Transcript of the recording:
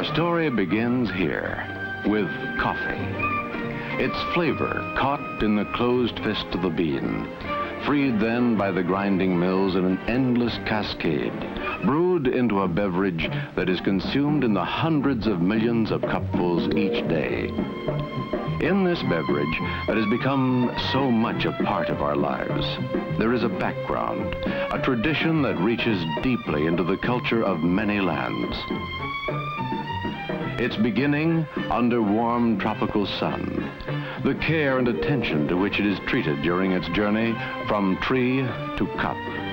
Our story begins here with coffee. Its flavor caught in the closed fist of the bean, freed then by the grinding mills in an endless cascade, brewed into a beverage that is consumed in the hundreds of millions of cupfuls each day. In this beverage that has become so much a part of our lives, there is a background, a tradition that reaches deeply into the culture of many lands. Its beginning under warm tropical sun, the care and attention to which it is treated during its journey from tree to cup.